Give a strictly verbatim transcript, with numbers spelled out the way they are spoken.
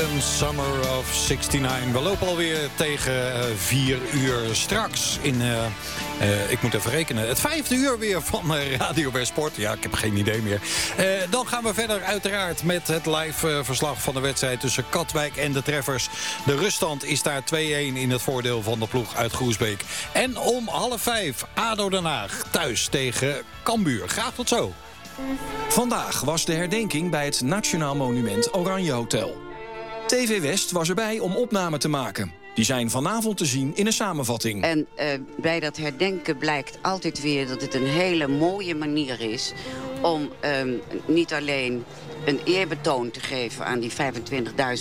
Madden Summer of zestignegentig. We lopen alweer tegen uh, vier uur straks in... Uh, uh, ik moet even rekenen. Het vijfde uur weer van uh, Radio West Sport. Ja, ik heb geen idee meer. Uh, dan gaan we verder uiteraard met het live uh, verslag van de wedstrijd tussen Katwijk en de Treffers. De ruststand is daar twee-een in het voordeel van de ploeg uit Groesbeek. En om half vijf ADO Den Haag thuis tegen Cambuur. Graag tot zo. Vandaag was de herdenking bij het Nationaal Monument Oranje Hotel. T V West was erbij om opnamen te maken. Die zijn vanavond te zien in een samenvatting. En uh, bij dat herdenken blijkt altijd weer dat het een hele mooie manier is... om um, niet alleen een eerbetoon te geven aan die vijfentwintigduizend